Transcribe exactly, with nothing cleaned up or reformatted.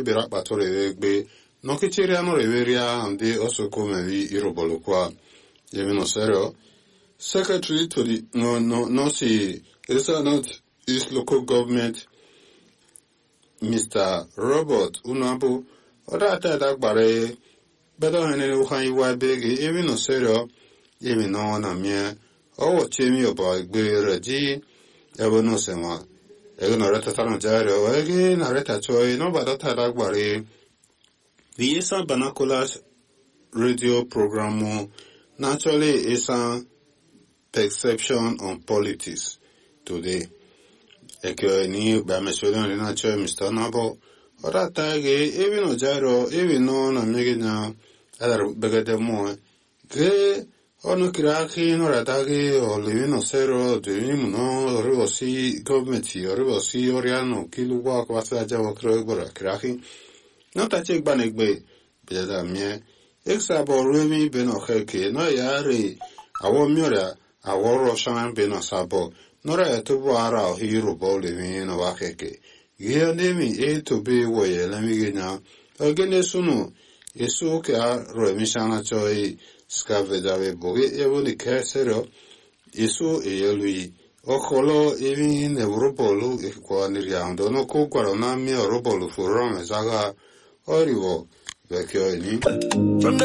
bera patore egbe no che ci riano reveria ande oso come vi irobolo qua e meno serio secretary to the no no no si is not is local government Mister Robert Unabu ora ta da gbare bedo hene u kan iwa bege e meno serio e meno na mie o chemi oba egbe reji e bono sema ego no reta tano jario ege na reta choi no bada ta da gbare the Eastern Binoculars radio program naturally is a perception on politics today. Eke ni ba mesolo ni na cho Mister Nabo ora tage even no jaro even no na megina adar begede mo ke ono kiraki no ratage o livino zero de no ribosi government ribosi oriano kiluwa kwasa jawo kro gora kiraki no ta chek banegbe beda mie exabo remi beno kheke no yare awo miora awo roshan beno sabo no ra to bara hiro bole mi no wa kheke ye nemi e to be wo ye la mi gina ogene sunu yesu ke a ro mi shana choi scaveggiare boge e voli kesero yesu e lui okolo evi in europolu e qua niriando no ko qua na mi europolu furome zaga orivo vecchio ni